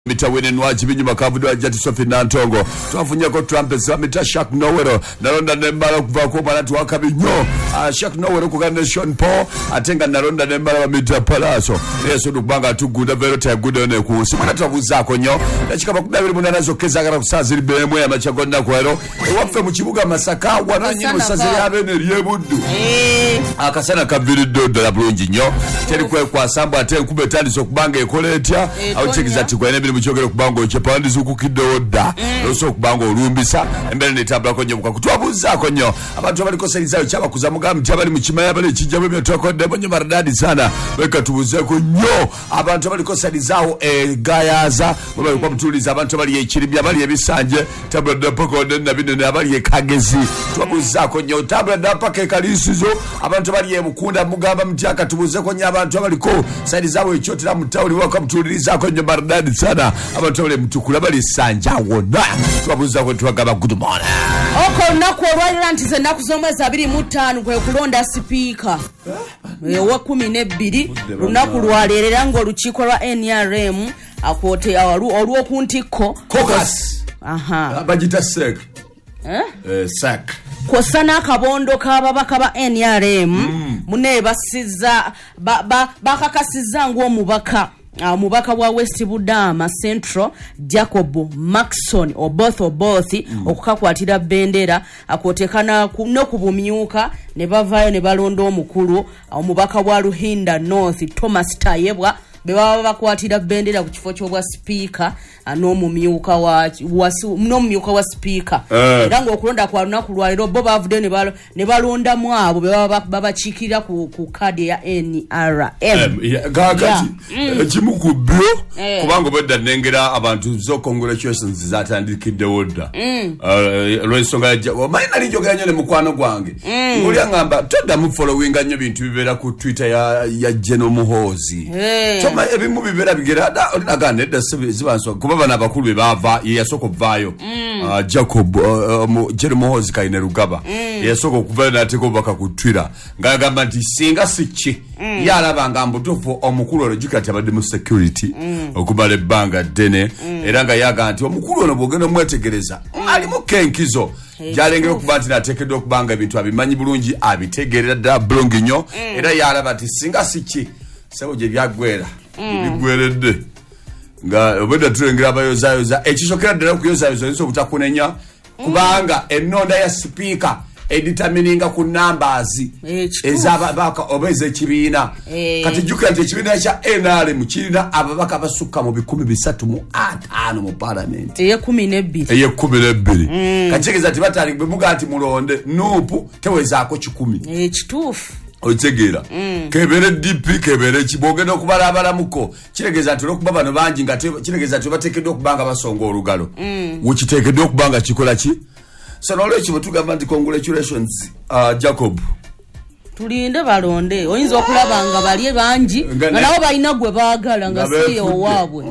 Mitawene nwaji binyuma kavudu wa jati Sophie Nantongo tuwafunya kwa Trumpets wa mita Shaq Nowero naronda nembala kufa kwa manatu waka binyo Shaq Nowero kukane Sean Paul atenga naronda nembala wa mita Palaso yesu nukubanga atuguda verota ya guda one kuhusi manatu wabuzako nyo na chikapa kudawili munanazo keza kara kusazili BMW ya machagona kwa hero wafe mchibuga masaka wananyi musazili habene riebudu akasana kabiri dodo la bulunji nyo teri kwe kwa sambo ateni kubetani so kubanga ekoletia au chekizati kwa enebili mchokere kubango chepandi zuku kidoda loso kubango urumbisa embere netabla konyo mukakutwabuza konyo abantu baliko serizayo chaba kuzamuga mjabali mchimaya bale chijabe metoko debonyo maradadi sana weka tubuze konyo abantu baliko serizayo gayaza baba kwa mtuliza abantu bali yechiribya bali yebisanje tabla dapako nda binene abali yekagezi twabuza konyo tabla dapake kalisizo abantu bali yemukunda mugamba mtyaka tubuze konyo abantu baliko serizayo echotira mtauli waka mtuliza konyo maradadi sana abantu bale mtukula bali sanja wona twabuza ko twagaba good morning oko nako olwalira nti ze naku z'omwezi 25 kwe kulonda speaker wa 12 lunaku lwaleerera ng'olukiiko lwa NRM akote olw'okuntiko caucus abajita sec sec kosana akabondo k'ababaka ba NRM mune basiza bakakasiza ng'omubaka mubaka wa West Budama Central Jacob Maxon oboth okukakwatira bendera akotekana no kubumyuka ne bavayo ne balonda omukulu omubaka wa Ruhinda North Thomas Tayebwa beba bakwatira bendera ku kifo ky'obwa speaker n'omumyuka wa speaker era ng'okulonda kwa lunaku lwaliro bo bavude ne balonda mu abo babachikira ku kadi ya NRM gagati kimukubyo kubanga bodda nengera abantu zo congratulations zatandikidde wodda lwensonga mayina lijogera nyo ne mukwano gwange nguli angamba todda mu following nnyo bintu bibera ku Twitter ya Jeno Muhozi soma ebimu bibera bigera olinaga da zibanso kuba bana bakulu be bava yasoko vayo Jacob Jeno Muhozi kaine rugaba yasoko kuva nateko baka ku Twitter ngagamba nti singa sichi yalaba ngambo tofo omukulu olojikati abadde mu security okubale banga dene era nga yaga nti omukulu ono bogeno mwetegereza ali mu kenkizo jalengera okubati natekedde okubanga ebintu abimanyi bulungi abitegerera da bulungi nyo era yalaba nti singa sichi sebo je byagwera bigweredde nga obeda tulengera abayozayoza ekishokera ddala kuyozayoza nso butakunenya kubanga ennonda ya speaker determininga ku numbers ezabaka obeze ekibiina kati jukira nti ekibiina kya NRM kirina ababaka basukka mu 305 mu parliament eye 12 kachegeza tibatali bemuga ati mulonde nupu tewezaako 10 kituufu otegera kebere DP kebere kibogenda okubala abalamuko kiregeza ati okuba bano bangi nga kiregeza ati batekedde okubanga basonga olugalo ukitekedde okubanga kikola ki sanole kibutugamba nti congratulations Jacob tulinde balonde oyinza okulaba nga bali bangi nabo balina gwe baagala nga siyo waabwe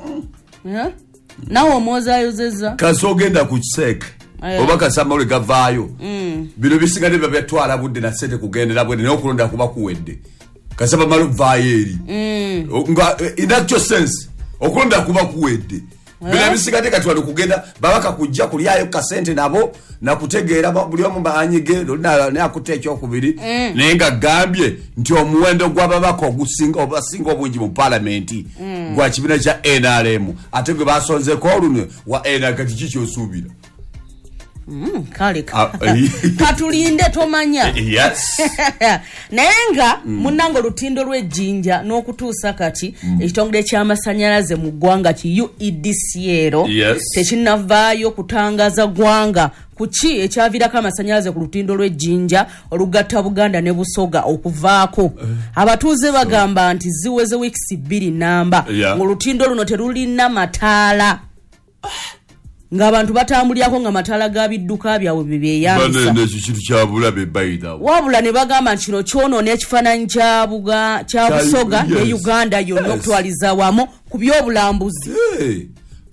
nawo omozayozeza kasogenda ku sek obaka samole gavaayo bino bisigade byatwala budde na sente kugendera bwene n'okulonda kuba kuwedde kasaba malu vaayeri nga in actual sense okulonda kuba kuwedde bila bisigade katwala kugenda babaka kujja kulyayo kasente nabo na kutegeera buli omu baanyige ne akuteekyo okubiri nenga gambye nti omuwendo gw'ababaka ogusinga obungi mu parliament gwa kibiina kya NRM ate gwe basonzeko olunwe wa NRM kiki osuubira kale katulinde tomanya yes nenga munango lutindo lw'ejjinja n'okutuusa kati ekitongole ky'amasanyalaze mu ggwanga ki UEDCL tekinnavaayo kutangaza ggwanga kuki ekyavirako amasanyalaze ku lutindo lw'ejjinja olugatta Buganda ne Busoga okuvaako abatuuze bagamba nti ziweze weeks 2 namba ng'olutindo luno terulina mataala ng'abantu batambulyako nga matala ga bidduka byabwe bibeyambisa banene kitu kyabula bebayida wabula ne bagamba nti kino kyonoona ekifaananyi kya Busoga ne Uganda yonna okutwaliza wamo ku by'obulambuzi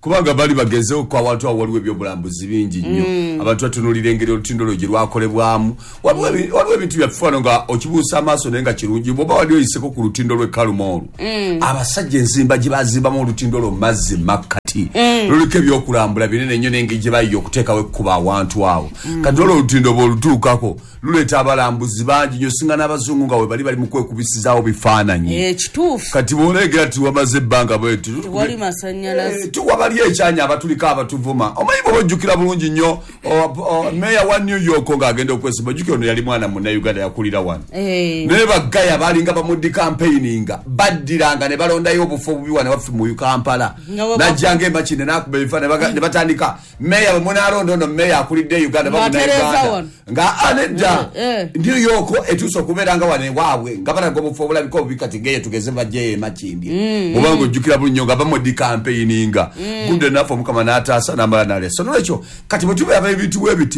kubanga bali bagezeho kwa watu awaliwe byobulambuzi bingi nnyo abantu batunulira engeri olutindo lwo girwakolebwamu waliwo ebintu byafano nga okibuusa amaaso naye nga kirungi bwoba wali oyiseko ku lutindo lw'ekkalumolu abasajja enzimba gye bazimbamu olutindo lwo mazzi makkati luliko ebyokulambula binene nnyo n'engeri gye bayiye okuteekawo ekkuba awantu awo kati olwo olutindo bw'olutuukako luleeta abalambuzi bangi nnyo singa n'abazungu nga we bali mu kwekubisizaawo bifaananyi kati bw'oleegera tiwamaze ebbanga bwetu tuwa bali ekyanya abatuliko abatuvuma omanyi bwe bojjukira bulungi nnyo meya wa New York ng'agenda okwesiba ojjukira ono yali mwana munnauganda yakulira wano naye baggaya baalinga bamuddi campaigninga baddiranga ne balondayo obufo obubi wane waffe mu Kampala najjanga emakine n'akuba ebifa ne batandika meya munaalonda ono meya akulidde Uganda bamunauganda nga anedda New York etuusa okubeera nga wane waabwe nga balaga obufo obulabika obubi kati geye tugeze bajjeyo emakindi obanga ojjukira bulungi nnyo nga bamuddi campaigninga gude naffe omukama n'ataasa n'amala n'aleesa nolwekyo kati bwe tubeera ebintu bwe biti